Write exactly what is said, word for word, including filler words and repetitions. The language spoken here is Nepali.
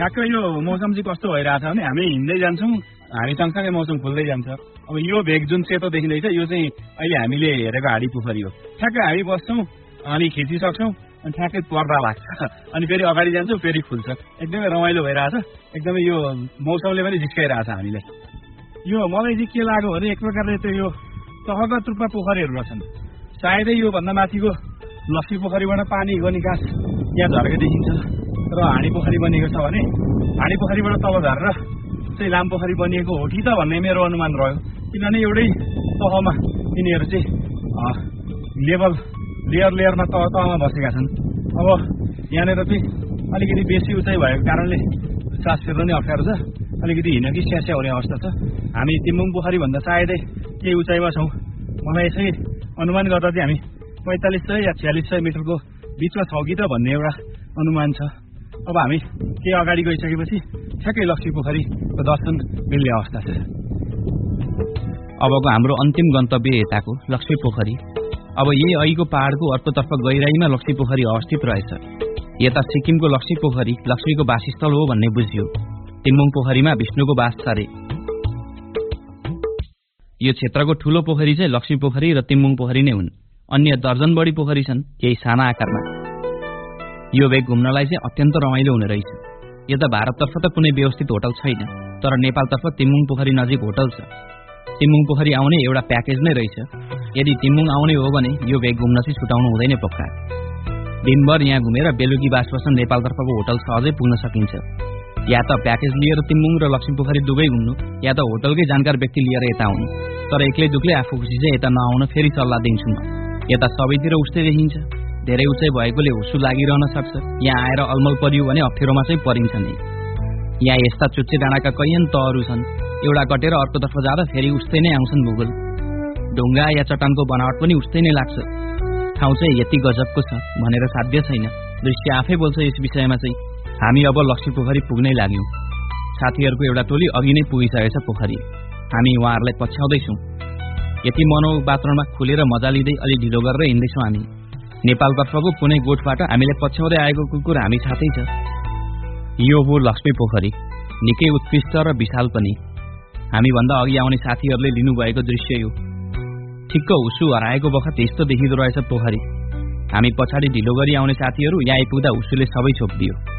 ठ्याक्कै यो मौसम चाहिँ कस्तो भइरहेछ भने हामी हिँड्दै जान्छौँ, हामी सँगसँगै मौसम खुल्दै जान्छ। अब यो भेग जुन सेतो देखिँदैछ यो चाहिँ अहिले हामीले हेरेको हाडी पोखरी हो। ठ्याक्कै हामी बस्छौँ, अनि खिचिसक्छौँ, अनि ठ्याक्कै पर्दा लाग्छ, अनि फेरि अगाडि जान्छौँ, फेरि खुल्छ। एकदमै रमाइलो भइरहेछ। एकदमै यो मौसमले पनि जिस्काइरहेछ हामीलाई। यो मलाई चाहिँ के लाग्यो भने एक प्रकारले त्यो यो तहगत रूपमा पोखरीहरू रहेछन्। सायदै यो भन्दा माथिको लक्ष्मी पोखरीबाट पानीको निकास यहाँ झर्के देखिन्छ र हाडी पोखरी बनिएको छ भने हाडी पोखरीबाट तल झरेर चाहिँ लाम पोखरी बनिएको हो कि त भन्ने मेरो अनुमान रह्यो। किनभने एउटै तहमा यिनीहरू चाहिँ लेभल लेयर लेयरमा तह तहमा बसेका छन्। अब यहाँनिर चाहिँ अलिकति बेसी उचाइ भएको कारणले सास फेर्न नै अप्ठ्यारो छ, अलिकति हिँड्न कि स्यास्या हुने अवस्था छ। हामी तिम्बुङ पोखरी भन्दा सायदै केही उचाइमा छौँ। मलाई यसै अनुमान गर्दा चाहिँ हामी पैँतालिस सय या छ्यालिस सय मिटरको बिचमा छौँ कि त भन्ने एउटा अनुमान छ। अब हामी केही अगाडि गइसकेपछि ठ्याक्कै लक्ष्मी पोखरीको दर्शन मिल्ने अवस्था छ। अबको हाम्रो अन्तिम गन्तव्य यताको लक्ष्मी पोखरी। अब यही अहिको पहाडको अर्कोतर्फ गहिराईमा लक्ष्मी पोखरी अवस्थित रहेछ। यता सिक्किमको लक्ष्मी पोखरी लक्ष्मीको वासस्थल हो भन्ने बुझियो। तिम्बुङ पोखरीमा विष्णुको वास छ रे। यो क्षेत्रको ठूलो पोखरी चाहिँ लक्ष्मी पोखरी र तिम्बुङ पोखरी नै हुन्। अन्य दर्जन बढी पोखरी छन्, केही साना आकारमा। यो भेग घुम्नलाई चाहिँ अत्यन्त रमाइलो हुने रहेछ। यता भारततर्फ त कुनै व्यवस्थित होटल छैन, तर नेपालतर्फ तिम्बुङ पोखरी नजिक होटल छ। तिम्बुङ पोखरी आउने एउटा प्याकेज नै रहेछ। यदि तिम्बुङ आउने हो भने यो भेग घुम्न चाहिँ छुटाउनु हुँदैन पक्का। दिनभर यहाँ घुमेर बेलुकी बासपछि नेपालतर्फको होटल सहजै पुग्न सकिन्छ। या त प्याकेज लिएर तिम्बुङ र लक्ष्मी पोखरी दुवै घुम्नु, या त होटलकै जानकार व्यक्ति लिएर यता आउनु। तर एक्लै दुक्लै आफू खुसी चाहिँ यता नआउन फेरि सल्लाह दिन्छु म। यता सबैतिर उस्तै देखिन्छ, धेरै उचाइ भएकोले हुसु लागिरहन सक्छ। यहाँ आएर अलमल परियो भने अप्ठ्यारोमा चाहिँ परिन्छ नै। यहाँ यस्ता चुच्चे डाँडाका कैयन तहहरू छन्, एउटा कटेर अर्कोतर्फ जाँदा फेरि उस्तै नै आउँछन् भूगोल। ढुङ्गा या चट्टानको बनावट पनि उस्तै नै लाग्छ। ठाउँ चाहिँ यति गजबको छ भनेर साध्य छैन। दृश्य आफै बोल्छ यस विषयमा चाहिँ। हामी अब लक्ष्मी पोखरी पुग्नै लाग्यौँ। साथीहरूको एउटा टोली अघि नै पुगिसकेछ पोखरी। हामी उहाँहरूलाई पछ्याउँदैछौँ। यति मनोहर वातावरणमा खुलेर मजा लिँदै अलि ढिलो गरेर हिँड्दैछौँ हामी। नेपालतर्फको कुनै गोठबाट हामीले पछ्याउँदै आएको कुकुर हामी साथै छ। यो हो लक्ष्मी पोखरी, निकै उत्कृष्ट र विशाल पनि। हामीभन्दा अघि आउने साथीहरूले लिनुभएको दृश्य यो। ठिक्क हुसु हराएको बखत यस्तो देखिँदो रहेछ पोखरी। हामी पछाडि ढिलो गरी आउने साथीहरू यहाँ आइपुग्दा हुसुले सबै छोपिदियो।